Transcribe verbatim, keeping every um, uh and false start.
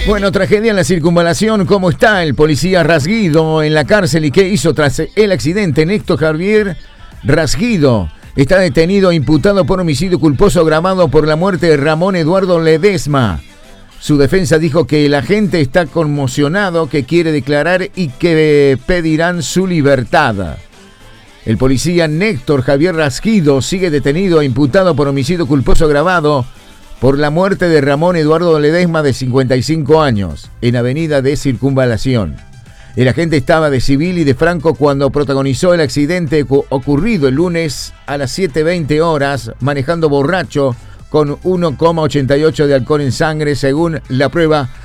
Bueno, tragedia en la circunvalación. ¿Cómo está el policía Rasguido en la cárcel y qué hizo tras el accidente? Néstor Javier Rasguido está detenido e imputado por homicidio culposo agravado por la muerte de Ramón Eduardo Ledesma. Su defensa dijo que el agente está conmocionado, que quiere declarar y que pedirán su libertad. El policía Néstor Javier Rasguido sigue detenido e imputado por homicidio culposo agravado por la muerte de Ramón Eduardo Ledesma, de cincuenta y cinco años, en Avenida de Circunvalación. El agente estaba de civil y de franco cuando protagonizó el accidente ocurrido el lunes a las siete veinte horas, manejando borracho con uno coma ochenta y ocho de alcohol en sangre, según la prueba